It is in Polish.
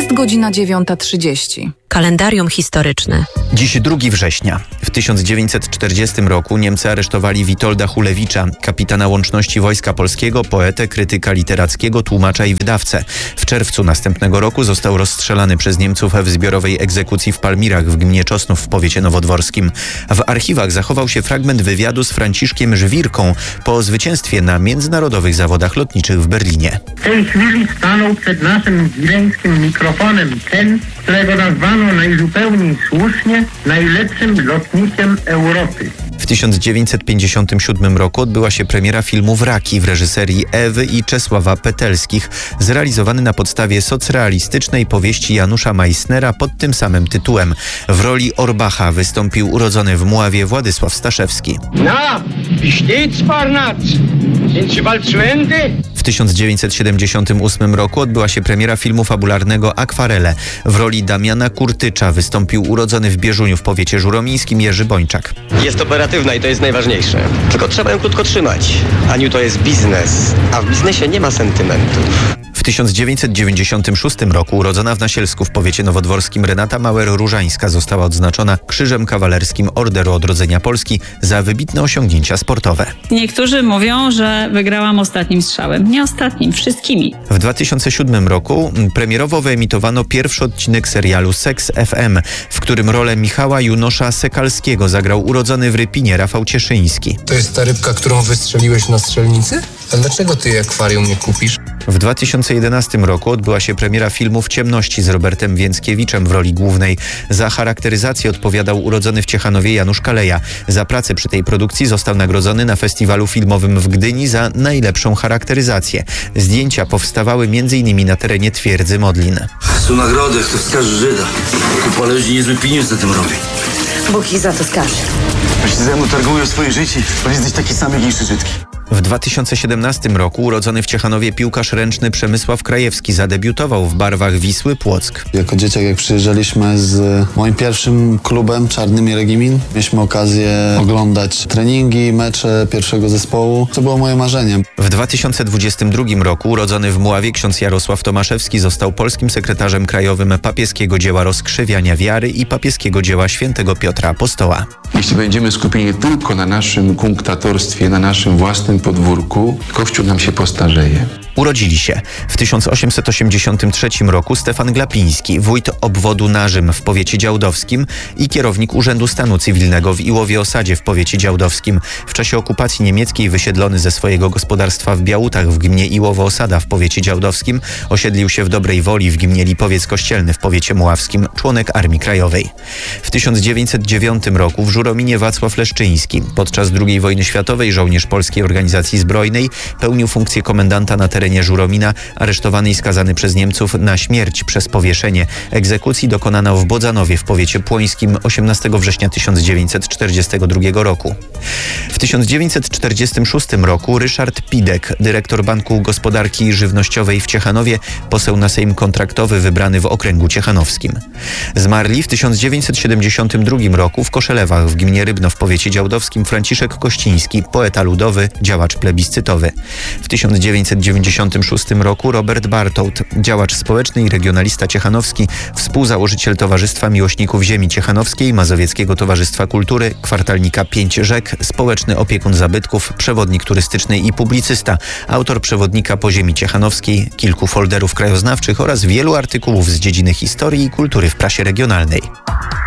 Jest godzina 9:30. Kalendarium historyczne. Dziś 2 września. W 1940 roku Niemcy aresztowali Witolda Hulewicza, kapitana łączności Wojska Polskiego, poetę, krytyka literackiego, tłumacza i wydawcę. W czerwcu następnego roku został rozstrzelany przez Niemców w zbiorowej egzekucji w Palmirach w gminie Czosnów w powiecie nowodworskim. W archiwach zachował się fragment wywiadu z Franciszkiem Żwirką po zwycięstwie na międzynarodowych zawodach lotniczych w Berlinie. W tej chwili stanął przed naszym wileńskim mikrofonem ten, którego nazwano najzupełniej słusznie najlepszym lotnikiem Europy. W 1957 roku odbyła się premiera filmu Wraki w reżyserii Ewy i Czesława Petelskich, zrealizowany na podstawie socrealistycznej powieści Janusza Meissnera pod tym samym tytułem. W roli Orbacha wystąpił urodzony w Mławie Władysław Staszewski. Na, wie steht's, Barnard? Sind Sie bald zu Ende? W 1978 roku odbyła się premiera filmu fabularnego Akwarele. W roli Damiana Kurtycza wystąpił urodzony w Bieżuniu w powiecie żuromińskim Jerzy Bończak. Jest operatywna i to jest najważniejsze. Tylko trzeba ją krótko trzymać. Aniu, to jest biznes, a w biznesie nie ma sentymentów. W 1996 roku urodzona w Nasielsku w powiecie nowodworskim Renata Mauer-Różańska została odznaczona Krzyżem Kawalerskim Orderu Odrodzenia Polski za wybitne osiągnięcia sportowe. Niektórzy mówią, że wygrałam ostatnim strzałem. Nie ostatnim, wszystkimi. W 2007 roku premierowo wyemitowano pierwszy odcinek serialu Seks FM, w którym rolę Michała Junosza Sekalskiego zagrał urodzony w Rypinie Rafał Cieszyński. To jest ta rybka, którą wystrzeliłeś na strzelnicy? A dlaczego ty jej akwarium nie kupisz? W 2011 roku odbyła się premiera filmu W ciemności z Robertem Więckiewiczem w roli głównej. Za charakteryzację odpowiadał urodzony w Ciechanowie Janusz Kaleja. Za pracę przy tej produkcji został nagrodzony na festiwalu filmowym w Gdyni za najlepszą charakteryzację. Zdjęcia powstawały m.in. na terenie twierdzy Modlin. Są nagrody, kto wskaże Żyda. Kupa leży niezły pieniądz na tym robi. Bóg ich za to skaże. Jeśli ze mną targują swoje życie, to jesteś taki sam jak ich Żydki. W 2017 roku urodzony w Ciechanowie piłkarz ręczny Przemysław Krajewski zadebiutował w barwach Wisły Płock. Jako dzieciak, jak przyjeżdżaliśmy z moim pierwszym klubem, Czarnymi Regimin, mieliśmy okazję oglądać treningi, mecze pierwszego zespołu, co było moje marzenie. W 2022 roku urodzony w Mławie ksiądz Jarosław Tomaszewski został polskim sekretarzem krajowym papieskiego dzieła rozkrzywiania wiary i papieskiego dzieła świętego Piotra Apostoła. Jeśli będziemy skupieni tylko na naszym kunktatorstwie, na naszym własnym podwórku, Kościół nam się postarzeje. Urodzili się w 1883 roku Stefan Glapiński, wójt obwodu Narzym w powiecie działdowskim i kierownik Urzędu Stanu Cywilnego w Iłowie Osadzie w powiecie działdowskim. W czasie okupacji niemieckiej wysiedlony ze swojego gospodarstwa w Białutach w gminie Iłowo Osada w powiecie działdowskim, osiedlił się w Dobrej Woli w gminie Lipowiec Kościelny w powiecie mławskim, członek Armii Krajowej. W 1909 roku w Żurominie Wacław Leszczyński, podczas II wojny światowej żołnierz Polskiej Organizacji Zbrojnej, pełnił funkcję komendanta na terenie Żuromina, aresztowany i skazany przez Niemców na śmierć przez powieszenie. Egzekucji dokonano w Bodzanowie w powiecie płońskim 18 września 1942 roku. W 1946 roku Ryszard Pidek, dyrektor Banku Gospodarki Żywnościowej w Ciechanowie, poseł na Sejm kontraktowy wybrany w okręgu ciechanowskim. Zmarli w 1972 roku w Koszelewach w gminie Rybno w powiecie działdowskim Franciszek Kościński, poeta ludowy, działacz plebiscytowy. W 1996 roku Robert Bartołt, działacz społeczny i regionalista ciechanowski, współzałożyciel Towarzystwa Miłośników Ziemi Ciechanowskiej, Mazowieckiego Towarzystwa Kultury, kwartalnika 5 Rzek, społeczny opiekun zabytków, przewodnik turystyczny i publicysta, autor przewodnika po ziemi ciechanowskiej, kilku folderów krajoznawczych oraz wielu artykułów z dziedziny historii i kultury w prasie regionalnej.